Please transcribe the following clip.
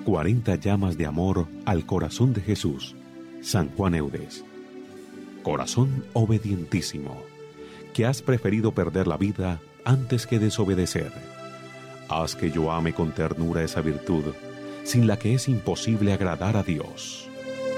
40 llamas de amor al corazón de Jesús. San Juan Eudes. Corazón obedientísimo, que has preferido perder la vida antes que desobedecer. Haz que yo ame con ternura esa virtud, sin la que es imposible agradar a Dios.